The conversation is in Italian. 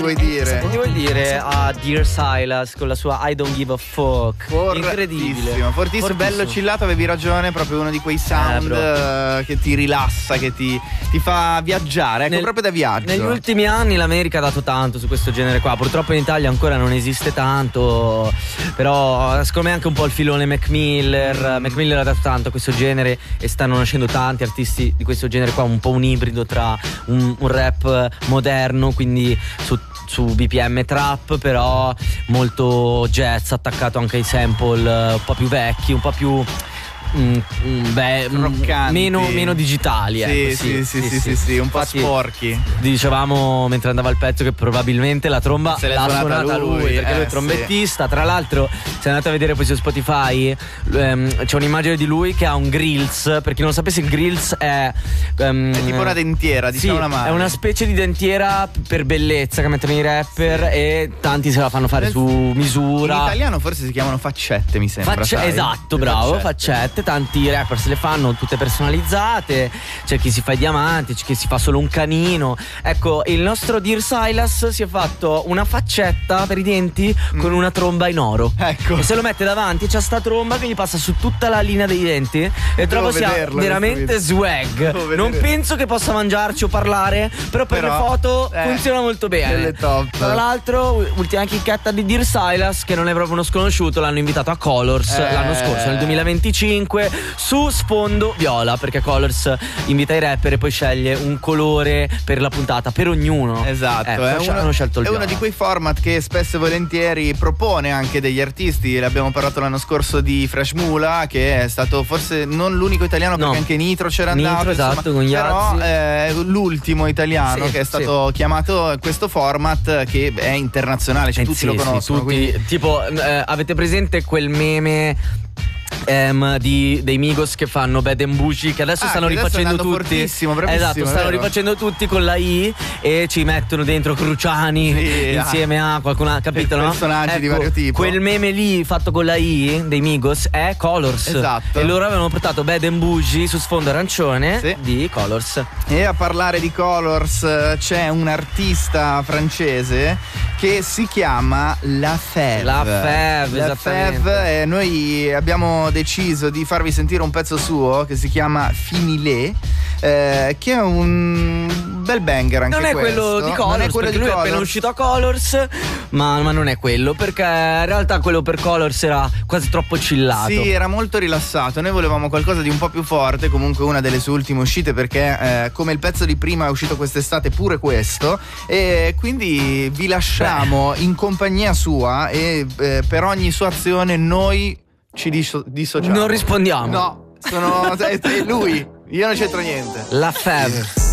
vuoi dire? Che vuoi dire a Dear Silas con la sua I Don't Give a Fuck? Incredibile. Fortissimo, bello chillato, avevi ragione, proprio uno di quei sound che ti rilassa, che ti fa viaggiare, ecco, proprio da viaggio. Negli ultimi anni l'America ha dato tanto su questo genere qua, purtroppo in Italia ancora non esiste tanto, però secondo me anche un po' il filone Mac Miller ha dato tanto a questo genere e stanno nascendo tanti artisti di questo genere qua, un po' un ibrido tra un rap moderno, quindi su BPM trap, però molto jazz, attaccato anche ai sample un po' più vecchi, un po' più meno digitali. Sì, un po' sporchi. Dicevamo mentre andava il pezzo che probabilmente la tromba l'ha suonata lui, perché lui è trombettista. Sì. Tra l'altro, se andate a vedere poi su Spotify, c'è un'immagine di lui che ha un grills. Per chi non lo sapesse, il grills è tipo una dentiera, diciamo, una mano. È una specie di dentiera per bellezza che mettono i rapper, e tanti se la fanno fare su misura. In italiano forse si chiamano faccette, mi sembra. Esatto, bravo, faccette. Tanti rapper se le fanno tutte personalizzate, c'è chi si fa i diamanti, c'è chi si fa solo un canino. Ecco, il nostro Dear Silas si è fatto una faccetta per i denti con una tromba in oro. Ecco. E se lo mette davanti c'ha sta tromba che gli passa su tutta la linea dei denti, e trovo sia veramente swag. Non penso che possa mangiarci o parlare, però per le foto funziona molto bene. Top. Tra l'altro, ultima chicchetta di Dear Silas, che non è proprio uno sconosciuto, l'hanno invitato a Colors l'anno scorso, nel 2025, su sfondo viola, perché Colors invita i rapper e poi sceglie un colore per la puntata per ognuno. Esatto, hanno scelto il viola. È uno di quei format che spesso e volentieri propone anche degli artisti. L'abbiamo parlato l'anno scorso di Fresh Mula, che è stato forse non l'unico italiano, perché anche Nitro c'era andato, esatto, con però è l'ultimo italiano che è stato chiamato a questo format, che è internazionale, cioè tutti lo conoscono. Tutti, tipo avete presente quel meme dei Migos che fanno Bad and Bougie, che adesso stanno rifacendo tutti. Esatto, stanno rifacendo tutti con la I, e ci mettono dentro Cruciani insieme a qualcun, capito, no? Personaggi di vario tipo. Quel meme lì fatto con la I dei Migos è Colors. Esatto. E loro avevano portato Bad and Bougie su sfondo arancione di Colors. E a parlare di Colors c'è un artista francese che si chiama La Fève. La Fève, e noi abbiamo deciso di farvi sentire un pezzo suo che si chiama Finilé, che è un bel banger anche non è questo. Quello di Colors, non è quello perché di lui Colors. è appena uscito a Colors, ma non è quello, perché in realtà quello per Colors era quasi troppo chillato. Sì, era molto rilassato. Noi volevamo qualcosa di un po' più forte, comunque una delle sue ultime uscite, perché come il pezzo di prima è uscito quest'estate pure questo, e quindi vi lasciamo in compagnia sua, e per ogni sua azione noi ci dissociamo. Non rispondiamo. No, è lui. Io non c'entro niente. La Fève.